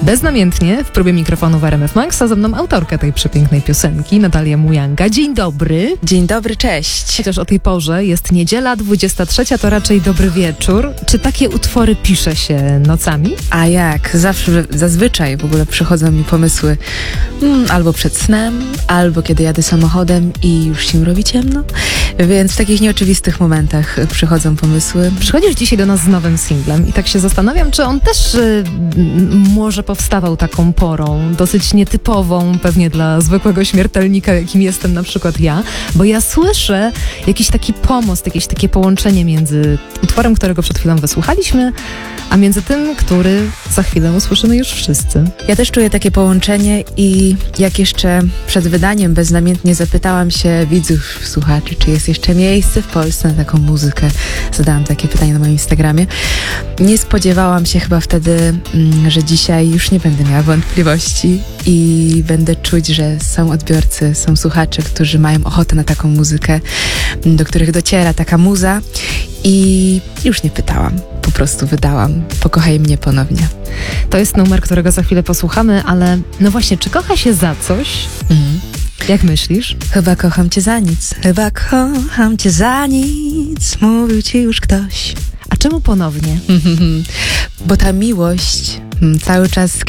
Beznamiętnie w próbie mikrofonu w RMF Max, a ze mną autorka tej przepięknej piosenki, Natalia Mujanga. Dzień dobry. Dzień dobry, cześć. Chociaż o tej porze jest niedziela, 23, to raczej dobry wieczór. Czy takie utwory pisze się nocami? A jak? Zazwyczaj w ogóle przychodzą mi pomysły albo przed snem, albo kiedy jadę samochodem i już się robi ciemno. Więc w takich nieoczywistych momentach przychodzą pomysły. Przychodzisz dzisiaj do nas z nowym singlem i tak się zastanawiam, czy on też może powstawał taką porą, dosyć nietypową pewnie dla zwykłego śmiertelnika, jakim jestem na przykład ja, bo ja słyszę jakiś taki pomost, jakieś takie połączenie między utworem, którego przed chwilą wysłuchaliśmy, a między tym, który za chwilę usłyszymy już wszyscy. Ja też czuję takie połączenie i jak jeszcze przed wydaniem beznamiętnie zapytałam się widzów, słuchaczy, czy jest jeszcze miejsce w Polsce na taką muzykę. Zadałam takie pytanie na moim Instagramie. Nie spodziewałam się chyba wtedy, że dzisiaj już nie będę miała wątpliwości i będę czuć, że są odbiorcy, są słuchacze, którzy mają ochotę na taką muzykę, do których dociera taka muza i już nie pytałam. Po prostu wydałam. Pokochaj mnie ponownie. To jest numer, którego za chwilę posłuchamy, ale no właśnie, czy kocha się za coś? Jak myślisz? Chyba kocham cię za nic. Chyba kocham cię za nic. Mówił ci już ktoś. A czemu ponownie? Bo ta miłość cały czas